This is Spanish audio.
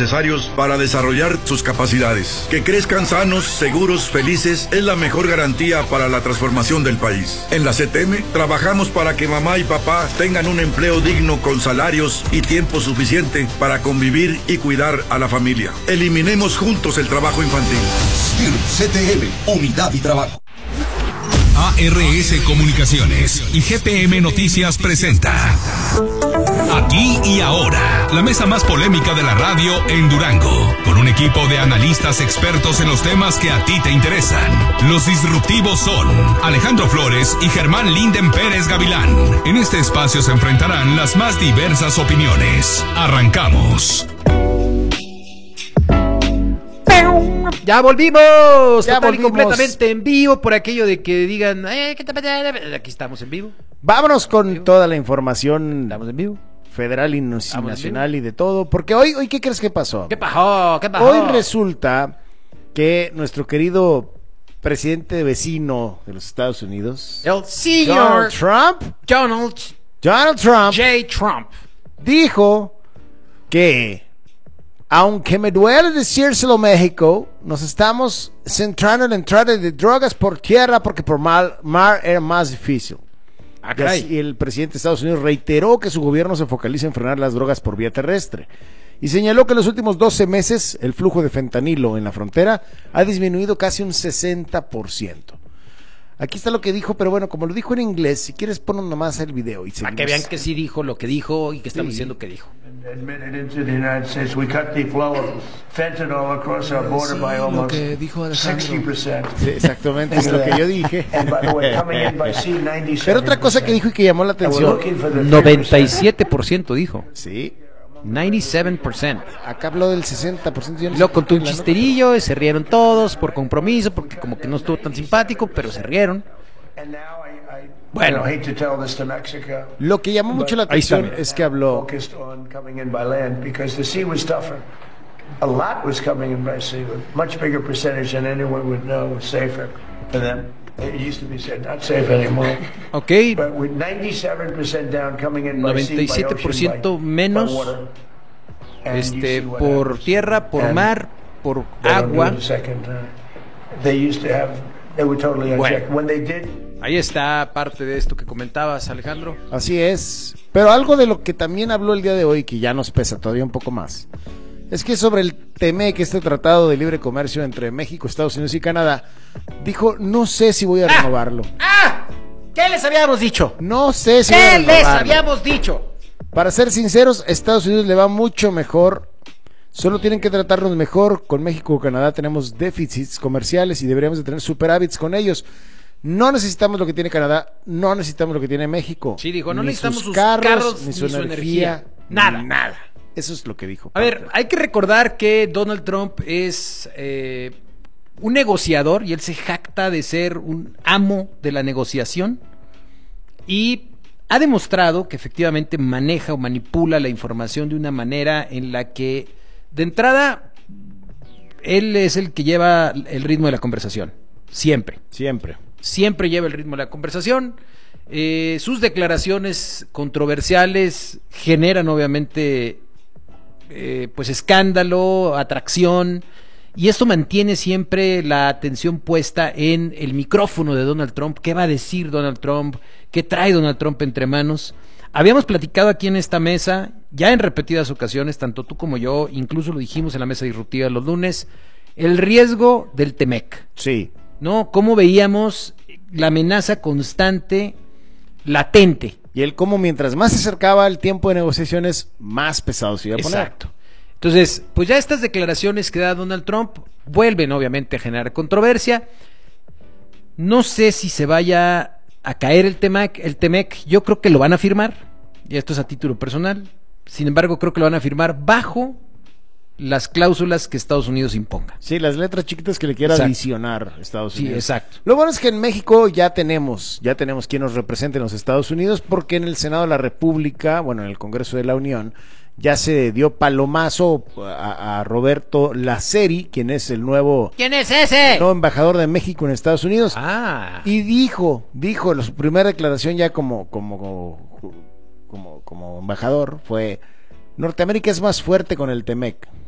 necesarios para desarrollar sus capacidades. Que crezcan sanos, seguros, felices es la mejor garantía para la transformación del país. En la CTM trabajamos para que mamá y papá tengan un empleo digno con salarios y tiempo suficiente para convivir y cuidar a la familia. Eliminemos juntos el trabajo infantil. CTM, Unidad y Trabajo. ARS Comunicaciones y GTM Noticias presenta Aquí y Ahora, la mesa más polémica de la radio en Durango, con un equipo de analistas expertos en los temas que a ti te interesan. Los disruptivos son Alejandro Flores y Germán Linden Pérez Gavilán. En este espacio se enfrentarán las más diversas opiniones. Arrancamos. Ya volvimos, ya total volvimos. Y completamente en vivo, por aquello de que digan, aquí estamos en vivo. Vámonos con toda la información. Estamos en vivo. Federal y nacional y de todo, porque hoy ¿qué crees que pasó? ¿Qué pasó? Hoy resulta que nuestro querido presidente vecino de los Estados Unidos, el señor Donald Trump, J. Trump, dijo que, aunque me duele decírselo, México, nos estamos centrando en la entrada de drogas por tierra porque por mar era más difícil. Y el presidente de Estados Unidos reiteró que su gobierno se focaliza en frenar las drogas por vía terrestre y señaló que en los últimos 12 meses el flujo de fentanilo en la frontera ha disminuido casi un 60%. Aquí está lo que dijo, pero bueno, como lo dijo en inglés, si quieres poner nomás el video y para que vean que sí dijo lo que dijo y que estamos diciendo que dijo. Admitted into the United States, we cut the flow of fentanyl across our border by almost 60%. Sí, exactamente, es lo que yo dije. And by the way, coming in by sea, 97%. Pero otra cosa que dijo y que llamó la atención, 97% dijo. Sí. 97%. Acá habló del 60%. Yo no Lo sé contó un qué, chisterillo, se rieron todos por compromiso, porque como que no estuvo tan simpático, pero se rieron. Bueno, lo que llamó mucho la atención es que habló. A lot was coming in by sea, with much bigger percentage than anyone would know was safer. And then it used to be said not safe anymore. Okay. But with 97% down coming in by sea, by ocean, 97% menos by water. Por tierra, por mar, por agua. They used to have, they were totally unchecked. When they did. Ahí está parte de esto que comentabas, Alejandro. Así es. Pero algo de lo que también habló el día de hoy, que ya nos pesa todavía un poco más, es que sobre el TEMEC, este tratado de libre comercio entre México, Estados Unidos y Canadá, dijo, no sé si voy a renovarlo. ¿Qué les habíamos dicho? No sé si voy a renovarlo. ¿Qué les habíamos dicho? Para ser sinceros, a Estados Unidos le va mucho mejor. Solo tienen que tratarnos mejor. Con México o Canadá tenemos déficits comerciales y deberíamos de tener superávits con ellos. No necesitamos lo que tiene Canadá, no necesitamos lo que tiene México. Sí, dijo, no ni necesitamos sus carros, ni su energía. Nada. Eso es lo que dijo. A ver, hay que recordar que Donald Trump es un negociador y él se jacta de ser un amo de la negociación y ha demostrado que efectivamente maneja o manipula la información de una manera en la que, de entrada, él es el que lleva el ritmo de la conversación. Siempre lleva el ritmo de la conversación. Sus declaraciones controversiales generan obviamente pues escándalo, atracción, y esto mantiene siempre la atención puesta en el micrófono de Donald Trump. ¿Qué va a decir Donald Trump? ¿Qué trae Donald Trump entre manos? Habíamos platicado aquí en esta mesa ya en repetidas ocasiones, tanto tú como yo, incluso lo dijimos en la mesa disruptiva los lunes, el riesgo del TEMEC. Sí. ¿No? Cómo veíamos la amenaza constante, latente. Y él como mientras más se acercaba el tiempo de negociaciones, más pesado se iba a poner. Exacto. Entonces, pues ya estas declaraciones que da Donald Trump vuelven obviamente a generar controversia. No sé si se vaya a caer el TEMEC, yo creo que lo van a firmar, y esto es a título personal. Sin embargo, creo que lo van a firmar bajo las cláusulas que Estados Unidos imponga. Sí, las letras chiquitas que le quiera adicionar Estados Unidos. Sí, exacto. Lo bueno es que en México ya tenemos quien nos represente en los Estados Unidos, porque en el Senado de la República, bueno, en el Congreso de la Unión, ya se dio palomazo a Roberto Laceri, quien es el nuevo... ¿Quién es ese? Nuevo embajador de México en Estados Unidos. Y dijo, su primera declaración ya como embajador fue: Norteamérica es más fuerte con el TEMEC.